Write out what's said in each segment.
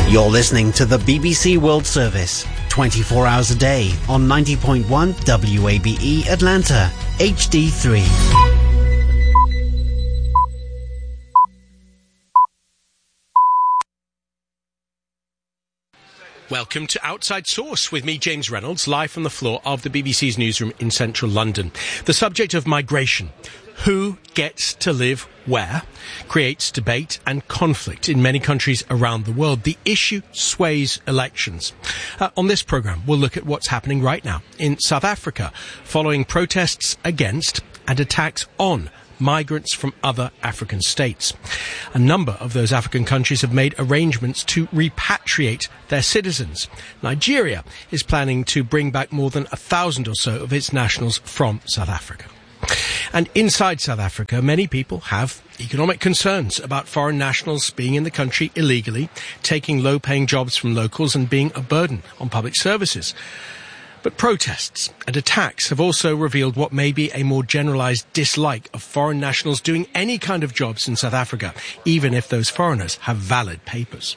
You're listening to the BBC World Service, 24 hours a day on 90.1 WABE Atlanta, HD3. Welcome to Outside Source with me, James Reynolds, live from the floor of the BBC's newsroom in central London. The subject of migration, who gets to live where, creates debate and conflict in many countries around the world. The issue sways elections. On this programme, we'll look at what's happening right now in South Africa, following protests against and attacks on migrants from other African states. A number of those African countries have made arrangements to repatriate their citizens. Nigeria is planning to bring back more than 1,000 or so of its nationals from South Africa. And inside South Africa, many people have economic concerns about foreign nationals being in the country illegally, taking low-paying jobs from locals and being a burden on public services. But protests and attacks have also revealed what may be a more generalised dislike of foreign nationals doing any kind of jobs in South Africa, even if those foreigners have valid papers.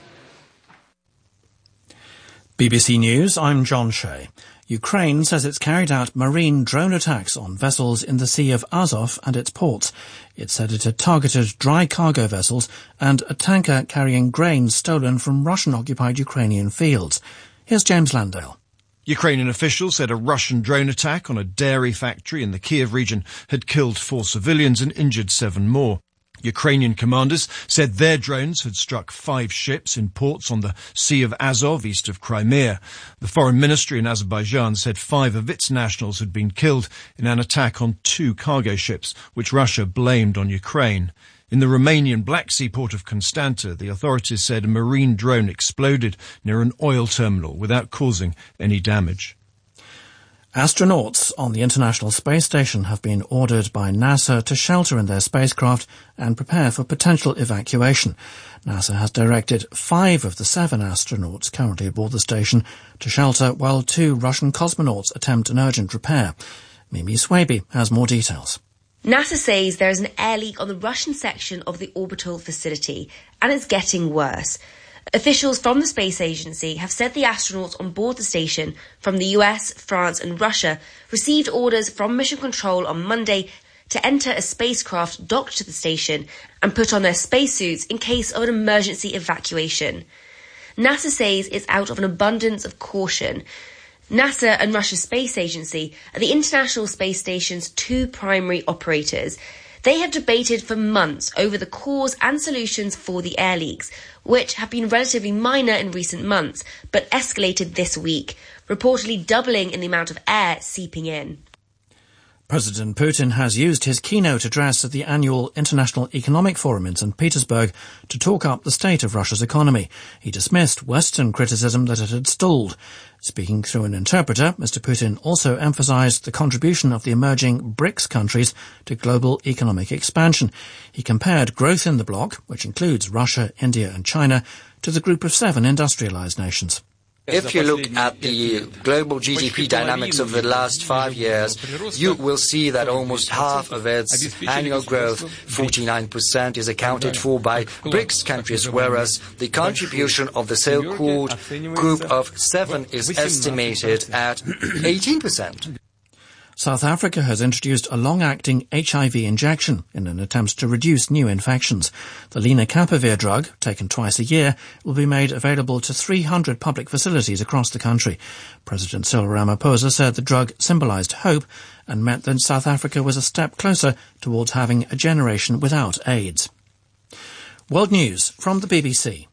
BBC News, I'm John Shea. Ukraine says it's carried out marine drone attacks on vessels in the Sea of Azov and its ports. It said it had targeted dry cargo vessels and a tanker carrying grain stolen from Russian-occupied Ukrainian fields. Here's James Landale. Ukrainian officials said a Russian drone attack on a dairy factory in the Kiev region had killed 4 civilians and injured 7 more. Ukrainian commanders said their drones had struck 5 ships in ports on the Sea of Azov east of Crimea. The foreign ministry in Azerbaijan said 5 of its nationals had been killed in an attack on 2 cargo ships, which Russia blamed on Ukraine. In the Romanian Black Sea port of Constanta, the authorities said a marine drone exploded near an oil terminal without causing any damage. Astronauts on the International Space Station have been ordered by NASA to shelter in their spacecraft and prepare for potential evacuation. NASA has directed 5 of the 7 astronauts currently aboard the station to shelter while 2 Russian cosmonauts attempt an urgent repair. Mimi Swaby has more details. NASA says there is an air leak on the Russian section of the orbital facility, and it's getting worse. Officials from the space agency have said the astronauts on board the station from the US, France and Russia received orders from Mission Control on Monday to enter a spacecraft docked to the station and put on their spacesuits in case of an emergency evacuation. NASA says it's out of an abundance of caution. NASA and Russia's space agency are the International Space Station's 2 primary operators. They have debated for months over the cause and solutions for the air leaks, which have been relatively minor in recent months, but escalated this week, reportedly doubling in the amount of air seeping in. President Putin has used his keynote address at the annual International Economic Forum in St. Petersburg to talk up the state of Russia's economy. He dismissed Western criticism that it had stalled. Speaking through an interpreter, Mr. Putin also emphasized the contribution of the emerging BRICS countries to global economic expansion. He compared growth in the bloc, which includes Russia, India and China, to the group of 7 industrialized nations. If you look at the global GDP dynamics of the last 5 years, you will see that almost half of its annual growth, 49%, is accounted for by BRICS countries, whereas the contribution of the so-called group of 7 is estimated at 18%. South Africa has introduced a long-acting HIV injection in an attempt to reduce new infections. The lenacapavir drug, taken twice a year, will be made available to 300 public facilities across the country. President Cyril Ramaphosa said the drug symbolised hope and meant that South Africa was a step closer towards having a generation without AIDS. World News from the BBC.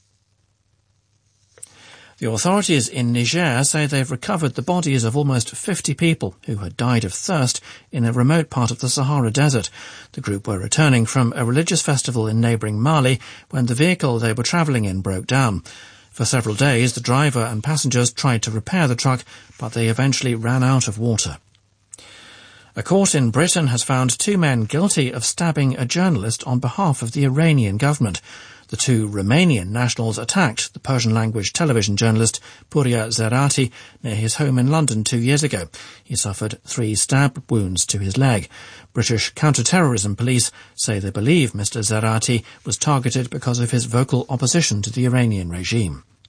The authorities in Niger say they've recovered the bodies of almost 50 people who had died of thirst in a remote part of the Sahara Desert. The group were returning from a religious festival in neighbouring Mali when the vehicle they were travelling in broke down. For several days, the driver and passengers tried to repair the truck, but they eventually ran out of water. A court in Britain has found 2 men guilty of stabbing a journalist on behalf of the Iranian government. The 2 Romanian nationals attacked the Persian-language television journalist Puria Zerati near his home in London 2 years ago. He suffered 3 stab wounds to his leg. British counter-terrorism police say they believe Mr. Zerati was targeted because of his vocal opposition to the Iranian regime.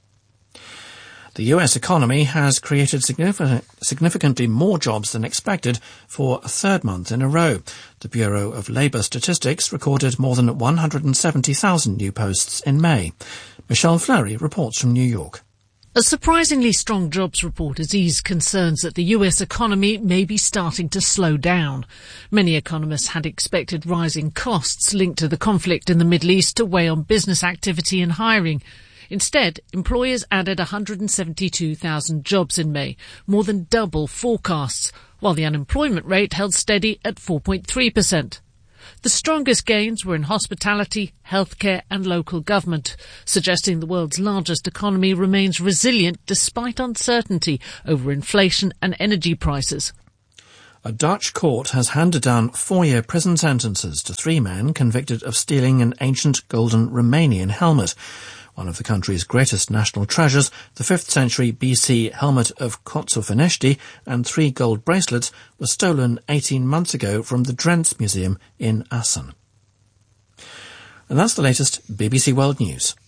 The US economy has created significantly more jobs than expected for a third month in a row. The Bureau of Labour Statistics recorded more than 170,000 new posts in May. Michelle Fleury reports from New York. A surprisingly strong jobs report has eased concerns that the US economy may be starting to slow down. Many economists had expected rising costs linked to the conflict in the Middle East to weigh on business activity and hiring. Instead, employers added 172,000 jobs in May, more than double forecasts, while the unemployment rate held steady at 4.3%. The strongest gains were in hospitality, healthcare and local government, suggesting the world's largest economy remains resilient despite uncertainty over inflation and energy prices. A Dutch court has handed down 4-year prison sentences to 3 men convicted of stealing an ancient golden Romanian helmet. One of the country's greatest national treasures, the 5th century BC helmet of Coțovenești and 3 gold bracelets were stolen 18 months ago from the Drents Museum in Assen. And that's the latest BBC World News.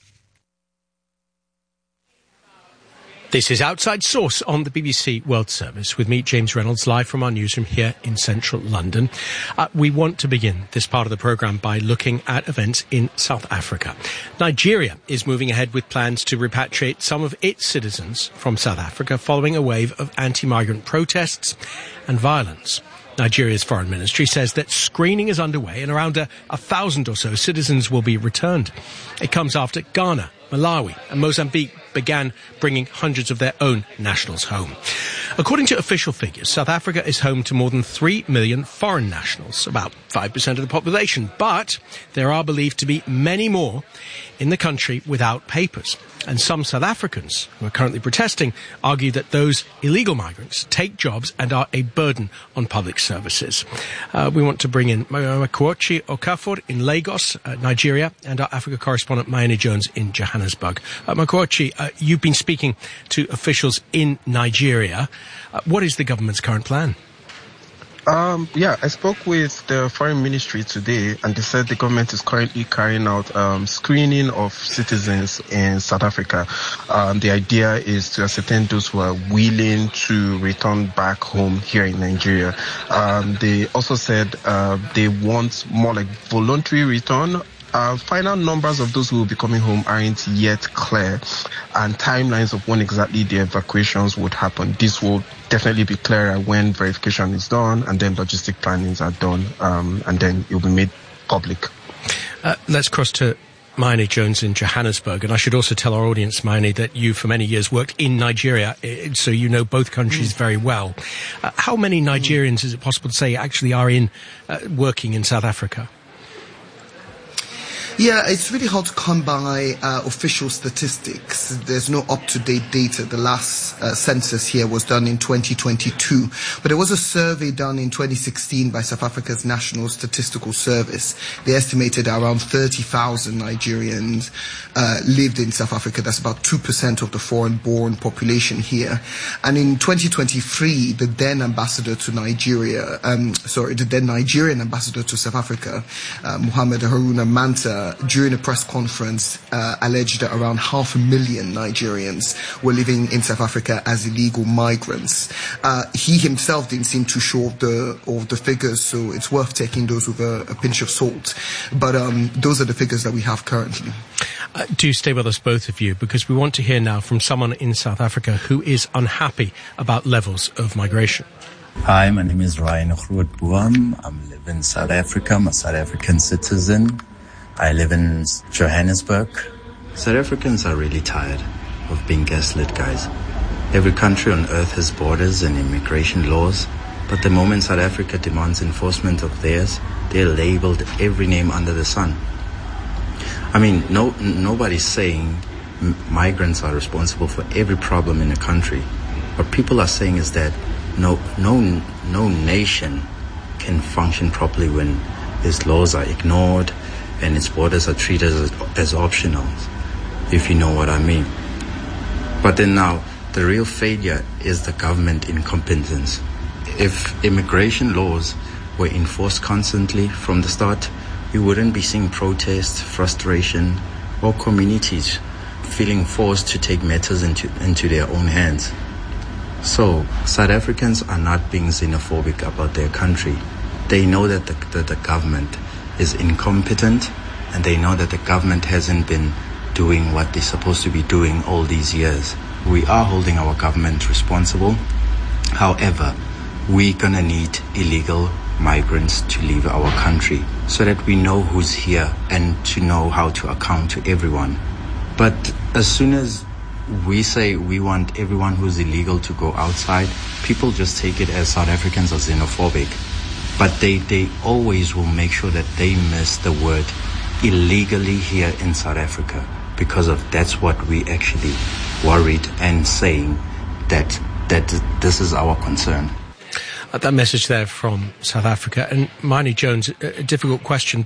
This is Outside Source on the BBC World Service with me, James Reynolds, live from our newsroom here in central London. We want to begin this part of the programme by looking at events in South Africa. Nigeria is moving ahead with plans to repatriate some of its citizens from South Africa following a wave of anti-migrant protests and violence. Nigeria's foreign ministry says that screening is underway and around 1,000 or so citizens will be returned. It comes after Ghana, Malawi and Mozambique began bringing hundreds of their own nationals home. According to official figures, South Africa is home to more than 3 million foreign nationals, about 5% of the population, but there are believed to be many more in the country without papers. And some South Africans who are currently protesting argue that those illegal migrants take jobs and are a burden on public services. We want to bring in Makuochi Okafor in Lagos, Nigeria, and our Africa correspondent Mayeni Jones in Johannesburg. Makuochi, you've been speaking to officials in Nigeria. What is the government's current plan? I spoke with the foreign ministry today, and they said the government is currently carrying out screening of citizens in South Africa. The idea is to ascertain those who are willing to return back home here in Nigeria. They also said they want more like voluntary return. Final numbers of those who will be coming home aren't yet clear, and timelines of when exactly the evacuations would happen. This will definitely be clearer when verification is done and then logistic plannings are done, and then it will be made public. Let's cross to Mayeni Jones in Johannesburg, and I should also tell our audience, Mayeni, that you for many years worked in Nigeria, so you know both countries very well. How many Nigerians, is it possible to say, actually are working in South Africa? Yeah, it's really hard to come by official statistics. There's no up-to-date data. The last census here was done in 2022. But there was a survey done in 2016 by South Africa's National Statistical Service. They estimated around 30,000 Nigerians lived in South Africa. That's about 2% of the foreign-born population here. And in 2023, the then ambassador to Nigeria, the then Nigerian ambassador to South Africa, Mohammed Haruna Manta, during a press conference, alleged that around 500,000 Nigerians were living in South Africa as illegal migrants. He himself didn't seem too sure of the figures, so it's worth taking those with a pinch of salt. But those are the figures that we have currently. Do stay with us, both of you, because we want to hear now from someone in South Africa who is unhappy about levels of migration. Hi, my name is Ryan Grootboom. I live in South Africa. I'm a South African citizen. I live in Johannesburg. South Africans are really tired of being gaslit, guys. Every country on earth has borders and immigration laws, but the moment South Africa demands enforcement of theirs, they're labeled every name under the sun. I mean, nobody's saying migrants are responsible for every problem in a country. What people are saying is that no nation can function properly when its laws are ignored and its borders are treated as optional, if you know what I mean. But then now, the real failure is the government incompetence. If immigration laws were enforced constantly from the start, we wouldn't be seeing protests, frustration, or communities feeling forced to take matters into their own hands. So South Africans are not being xenophobic about their country. They know that the government is incompetent, and they know that the government hasn't been doing what they're supposed to be doing all these years. We are holding our government responsible. However, we're gonna need illegal migrants to leave our country so that we know who's here and to know how to account to everyone. But as soon as we say we want everyone who's illegal to go outside, people just take it as South Africans are xenophobic. But they always will make sure that they miss the word illegally here in South Africa, because of that's what we actually worried and saying that this is our concern. That message there from South Africa. And Marnie Jones, a difficult question.